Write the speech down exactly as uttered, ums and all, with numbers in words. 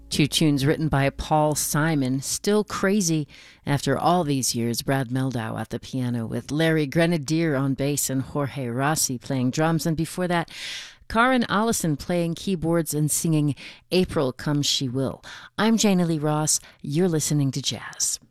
Two tunes written by Paul Simon, still crazy after all these years. Brad Meldau at the piano with Larry Grenadier on bass and Jorge Rossi playing drums. And before that, Karen Allison playing keyboards and singing April Come She Will. I'm Jana Lee Ross. You're listening to Jazz.